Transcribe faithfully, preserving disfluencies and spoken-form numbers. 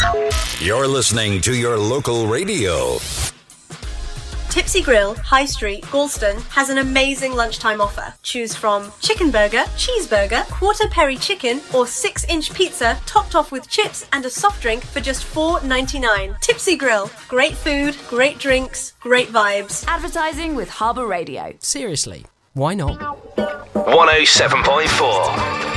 You're listening to your local radio. Tipsy Grill, High Street, Galston has an amazing lunchtime offer. Choose from chicken burger, cheeseburger, quarter peri chicken or six inch pizza topped off with chips and a soft drink for just four ninety-nine. Tipsy Grill, great food, great drinks, great vibes. Advertising with Harbour Radio. Seriously, why not? one oh seven point four